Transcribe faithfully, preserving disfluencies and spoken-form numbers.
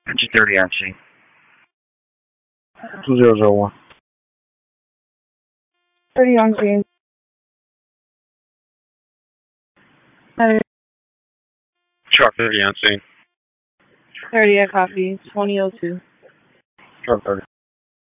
Engine thirty on scene. two zero zero one. thirty on scene. Truck thirty on scene. thirty, I copy. twenty oh two. Truck thirty.